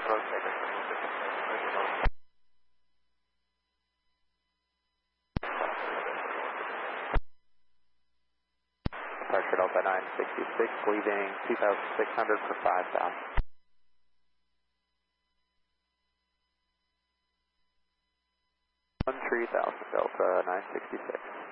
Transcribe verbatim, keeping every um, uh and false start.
Departure Delta nine sixty-six, leaving two thousand six hundred for five thousand. three thousand Delta nine sixty-six.